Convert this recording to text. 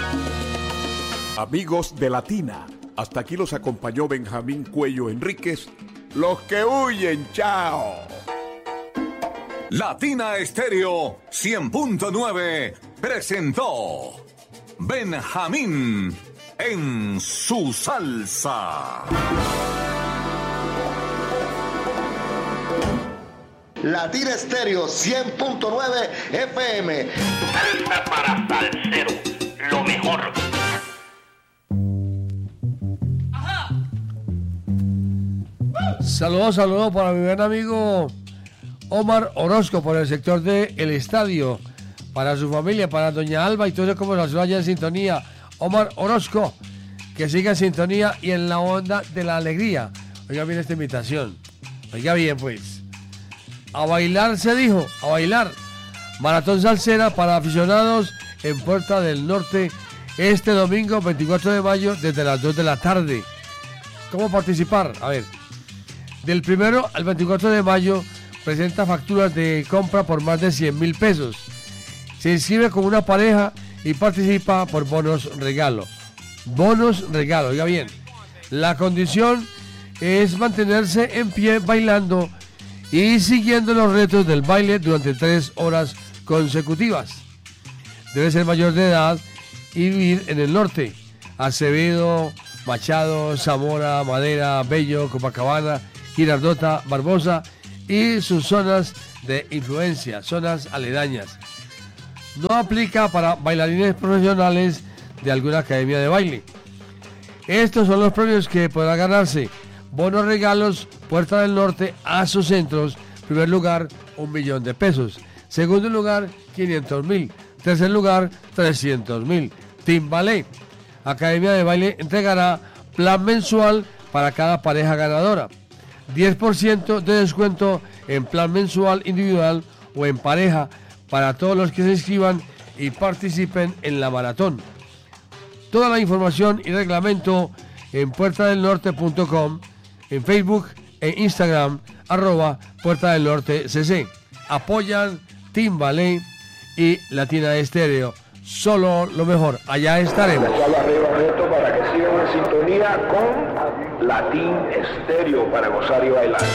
Amigos de Latina, hasta aquí los acompañó Benjamín Cuello Enríquez. Los que huyen, chao. Latina Estéreo 100.9 presentó Benjamín en su salsa. Latina Estéreo 100.9 FM. Salsa para salsero, lo mejor. Saludos para mi buen amigo Omar Orozco por el sector del estadio, para su familia, para doña Alba y todo eso, como la ciudad allá en sintonía. Omar Orozco, que siga en sintonía y en la onda de la alegría. Oiga bien esta invitación, oiga bien pues. A bailar se dijo, a bailar. Maratón Salsera para aficionados en Puerta del Norte este domingo 24 de mayo desde las 2 de la tarde. ¿Cómo participar? A ver, del 1 al 24 de mayo presenta facturas de compra por más de 100,000 pesos. Se inscribe con una pareja y participa por bonos regalo. Bonos regalo, oiga bien. La condición es mantenerse en pie bailando y siguiendo los retos del baile durante 3 horas consecutivas. Debe ser mayor de edad y vivir en el norte. Acevedo, Machado, Zamora, Madera, Bello, Copacabana, Girardota, Barbosa y sus zonas de influencia, zonas aledañas. No aplica para bailarines profesionales de alguna academia de baile. Estos son los premios que podrá ganarse. Bonos regalos, Puerta del Norte a sus centros. Primer lugar, 1,000,000 de pesos. Segundo lugar, 500,000. Tercer lugar, 300,000. Team Ballet. Academia de Baile entregará plan mensual para cada pareja ganadora. 10% de descuento en plan mensual individual o en pareja para todos los que se inscriban y participen en la maratón. Toda la información y reglamento en puertadelnorte.com, en Facebook e Instagram, @Puerta del Norte CC. Apoyan Team Ballet y Latina Estéreo. Solo lo mejor. Allá estaremos. Para que sigan en sintonía con Latin Estéreo para gozar y bailar.